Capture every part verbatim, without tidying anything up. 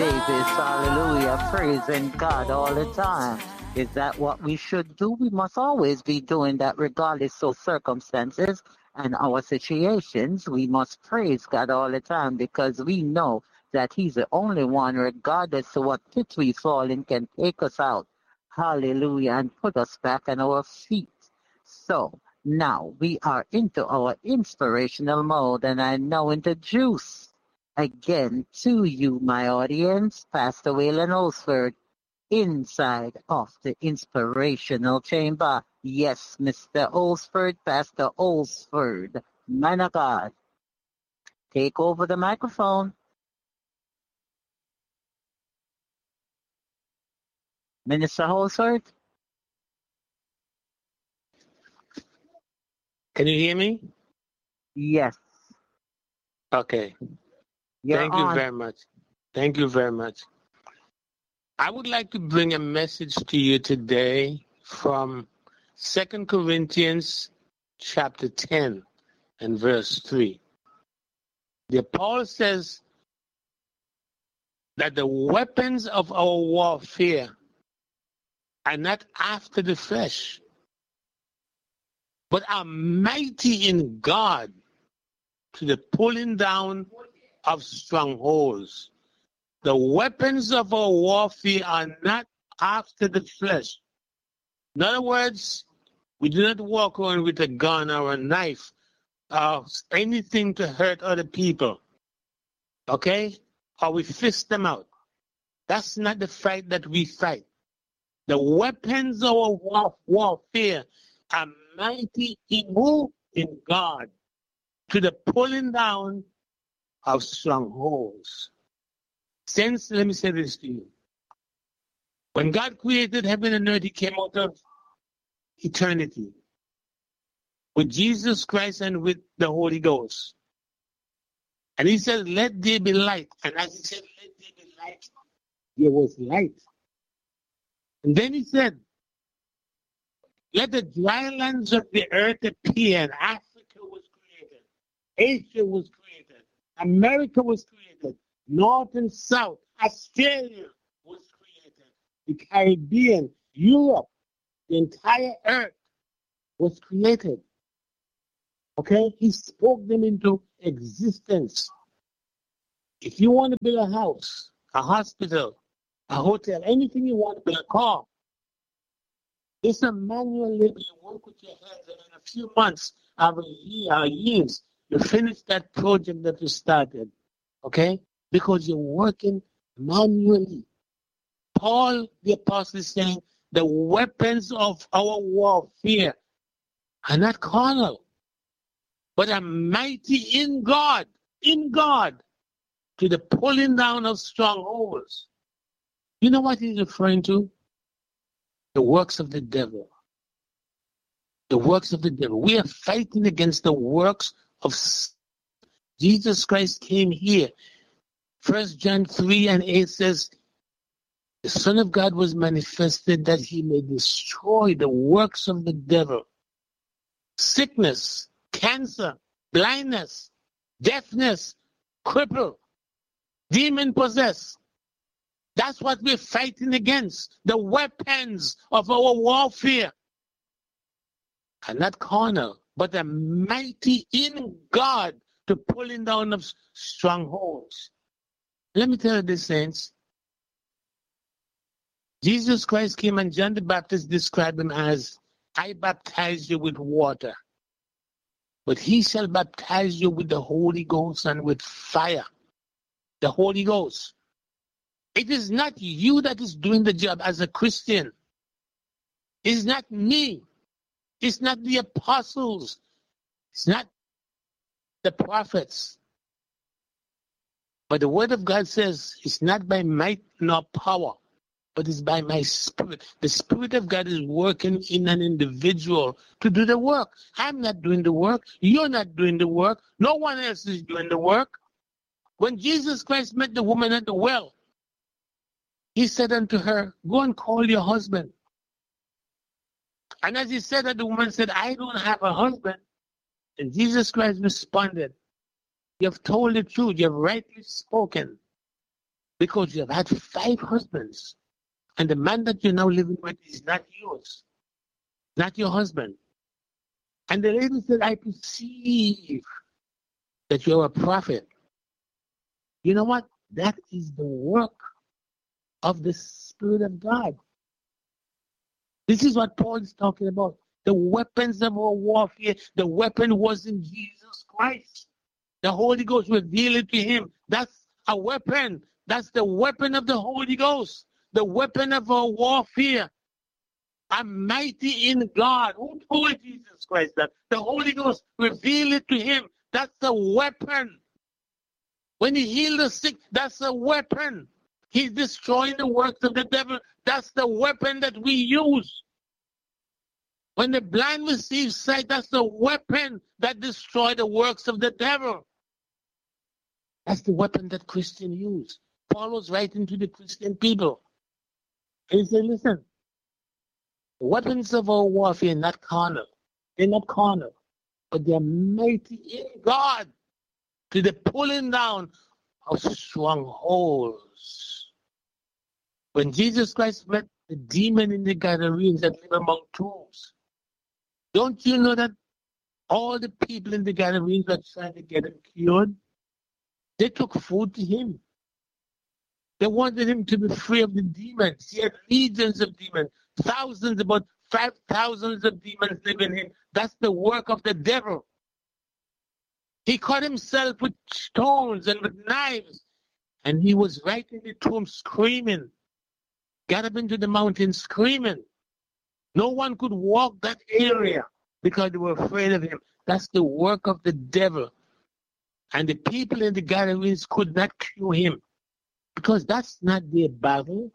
Davis, hallelujah, praising God all the time. Is that what we should do? We must always be doing that regardless of circumstances and our situations. We must praise God all the time because we know that He's the only one, regardless of what pit we fall in, can take us out. Hallelujah, and put us back on our feet. So now we are into our inspirational mode, and I now introduce again to you, my audience, Pastor Waylon Olsford, inside of the inspirational chamber. Yes, Mister Olsford, Pastor Olsford, man of God, take over the microphone. Minister Olsford? Can you hear me? Yes. Okay. You're Thank you on. very much. Thank you very much. I would like to bring a message to you today from Second Corinthians chapter ten and verse three. The Paul says that the weapons of our warfare are not after the flesh, but are mighty in God to the pulling down of strongholds. The weapons of our warfare are not after the flesh. In other words, we do not walk around with a gun or a knife or anything to hurt other people. Okay? Or we fist them out. That's not the fight that we fight. The weapons of our war- warfare are mighty in who? In God. To the pulling down of strongholds. Since, let me say this to you. When God created heaven and earth, He came out of eternity with Jesus Christ and with the Holy Ghost. And He said, let there be light. And as He said, let there be light, there was light. And then He said, let the dry lands of the earth appear. And Africa was created. Asia was created. America was created. North and South. Australia was created. The Caribbean, Europe, the entire earth was created. Okay? He spoke them into existence. If you want to build a house, a hospital, a hotel, anything you want to build, a car, it's a manual labor. You work with your hands, and in a few months, or a year, or years, you finish that project that you started. Okay? Because you're working manually. Paul the Apostle is saying the weapons of our warfare are not carnal, but are mighty in God, in God, to the pulling down of strongholds. You know what he's referring to? The works of the devil. The works of the devil. We are fighting against the works of Jesus Christ came here. First John three and eight says, the Son of God was manifested that He may destroy the works of the devil. Sickness, cancer, blindness, deafness, cripple, demon possessed. That's what we're fighting against. The weapons of our warfare are not carnal, but are mighty in God to pulling down of strongholds. Let me tell you this, saints. Jesus Christ came and John the Baptist described Him as, I baptize you with water, but He shall baptize you with the Holy Ghost and with fire. The Holy Ghost. It is not you that is doing the job as a Christian. It's not me. It's not the apostles. It's not the prophets. But the word of God says it's not by might nor power, but it's by my spirit. The Spirit of God is working in an individual to do the work. I'm not doing the work. You're not doing the work. No one else is doing the work. When Jesus Christ met the woman at the well, He said unto her, go and call your husband. And as He said that, the woman said, I don't have a husband. And Jesus Christ responded, you have told the truth. You have rightly spoken. because you have had five husbands. And the man that you're now living with is not yours, not your husband. And the lady said, I perceive that you're a prophet. You know what? That is the work of the Spirit of God. This is what Paul is talking about. The weapons of our warfare, the weapon was in Jesus Christ. The Holy Ghost revealed it to him. That's a weapon. That's the weapon of the Holy Ghost. The weapon of our warfare. I'm mighty in God. Who told Jesus Christ that? The Holy Ghost revealed it to him. That's a weapon. When he healed the sick, that's a weapon. He's destroying the works of the devil. That's the weapon that we use. When the blind receive sight, that's the weapon that destroys the works of the devil. That's the weapon that Christians use. Paul was writing to the Christian people. And he said, listen, the weapons of our warfare are not carnal. They're not carnal, but they're mighty in God to the pulling down of strongholds. When Jesus Christ met the demon in the Gadarenes that live among tombs, don't you know that all the people in the Gadarenes were trying to get him cured? They took food to him. They wanted him to be free of the demons. He had legions of demons, thousands, about five thousands of demons live in him. That's the work of the devil. He cut himself with stones and with knives, and he was right in the tomb screaming. Got up into the mountain screaming. No one could walk that area because they were afraid of him. That's the work of the devil. And the people in the Gadarenes could not cure him because that's not their battle.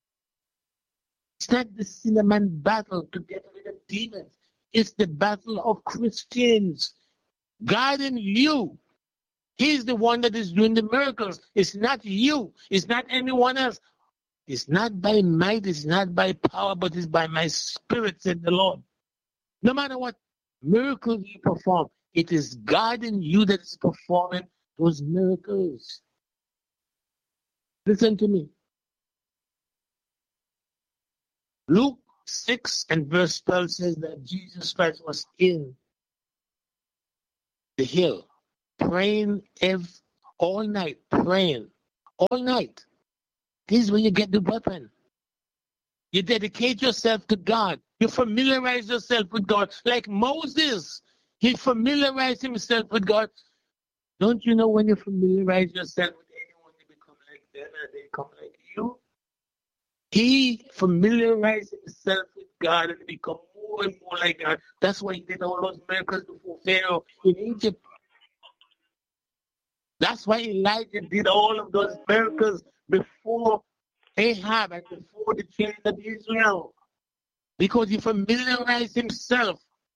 It's not the cinnamon battle to get rid of demons. It's the battle of Christians. God in you. He's the one that is doing the miracles. It's not you. It's not anyone else. It's not by might, it's not by power, but it's by my spirit, said the Lord. No matter what miracles you perform, it is God in you that is performing those miracles. Listen to me. Luke six and verse twelve says that Jesus Christ was in the hill, praying every, all night, praying all night. This is when you get the weapon. You dedicate yourself to God. You familiarize yourself with God. Like Moses, he familiarized himself with God. Don't you know when you familiarize yourself with anyone, you become like them and they become like you? He familiarized himself with God and become more and more like God. That's why he did all those miracles before Pharaoh in Egypt. That's why Elijah did all of those miracles before Ahab and before the children of Israel. Because he familiarized himself.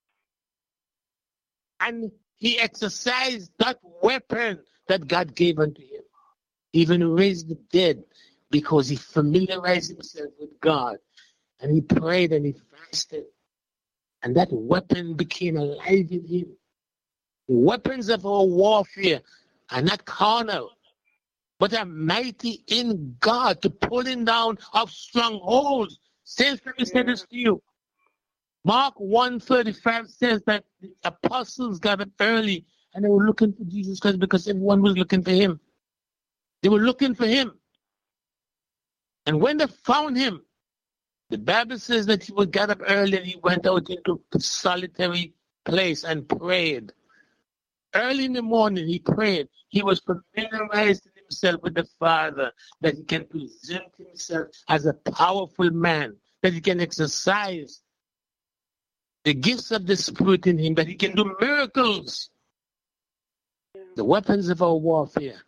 And he exercised that weapon that God gave unto him. Even raised the dead because he familiarized himself with God. And he prayed and he fasted. And that weapon became alive in him. The weapons of our warfare are not carnal, but are mighty in God to pulling down of strongholds. Saints, let me say this to you. Mark one thirty-five says that the apostles got up early and they were looking for Jesus Christ because everyone was looking for him. They were looking for him. And when they found him, the Bible says that he would get up early and he went out into a solitary place and prayed. Early in the morning, he prayed. He was familiarizing himself with the Father, that he can present himself as a powerful man, that he can exercise the gifts of the Spirit in him, that he can do miracles. The weapons of our warfare.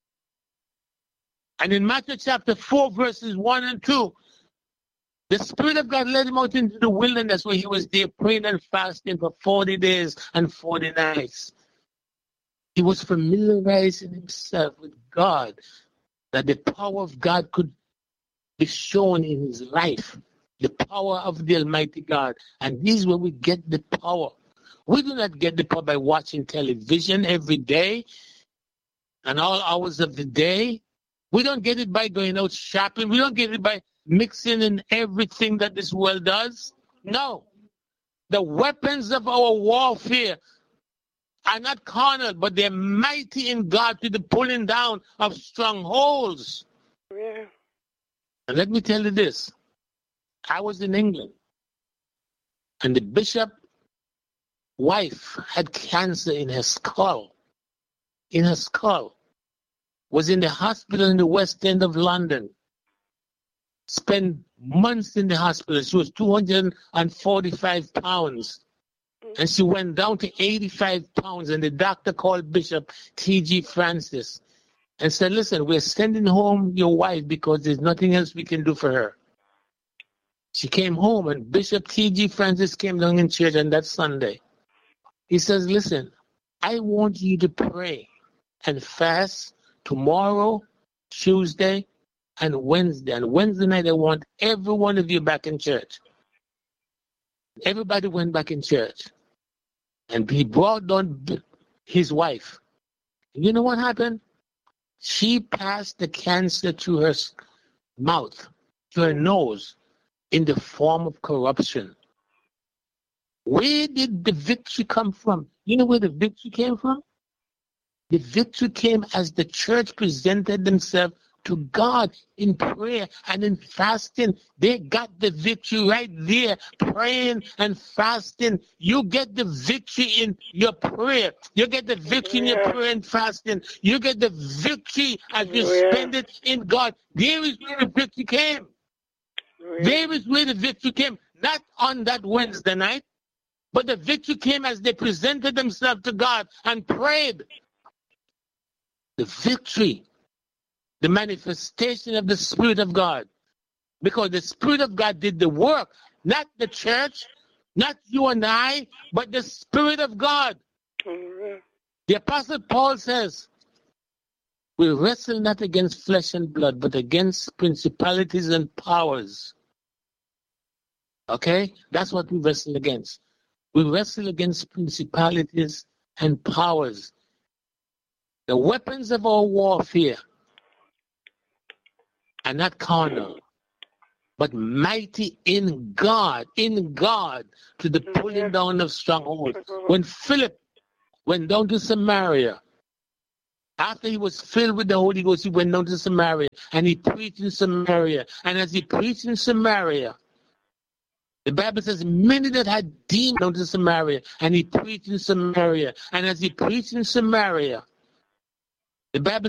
And in Matthew chapter four, verses one and two, the Spirit of God led him out into the wilderness where he was there praying and fasting for forty days and forty nights. He was familiarizing himself with God, that the power of God could be shown in his life, the power of the Almighty God. And this is where we get the power. We do not get the power by watching television every day and all hours of the day. We don't get it by going out shopping. We don't get it by mixing in everything that this world does. No. The weapons of our warfare are not carnal, but they're mighty in God to the pulling down of strongholds. Yeah. And let me tell you this. I was in England, and the bishop's wife had cancer in her skull. In her skull. Was in the hospital in the West End of London. Spent months in the hospital. She was two hundred forty-five pounds. And she went down to eighty-five pounds. And the doctor called Bishop T G Francis and said, listen, we're sending home your wife because there's nothing else we can do for her. She came home, and Bishop T G Francis came down in church on that Sunday. He says, listen, I want you to pray and fast tomorrow, Tuesday, and Wednesday. And Wednesday night, I want every one of you back in church. Everybody went back in church. And he brought down his wife. And you know what happened? She passed the cancer to her mouth, to her nose, in the form of corruption. Where did the victory come from? You know where the victory came from? The victory came as the church presented themselves to God in prayer and in fasting. They got the victory right there, praying and fasting. You get the victory in your prayer. You get the victory in your prayer and fasting. You get the victory as you spend it in God. There is where the victory came. There is where the victory came. Not on that Wednesday night, but the victory came as they presented themselves to God and prayed. The victory, the manifestation of the Spirit of God. Because the Spirit of God did the work, not the church, not you and I, but the Spirit of God. Mm-hmm. The Apostle Paul says, we wrestle not against flesh and blood, but against principalities and powers. Okay? That's what we wrestle against. We wrestle against principalities and powers. The weapons of our warfare are not carnal, but mighty in God, in God, to the pulling down of strongholds. When Philip went down to Samaria, after he was filled with the Holy Ghost, he went down to Samaria, and he preached in Samaria. And as he preached in Samaria, the Bible says many that had demons down to Samaria, and he preached in Samaria. And as he preached in Samaria, the Bible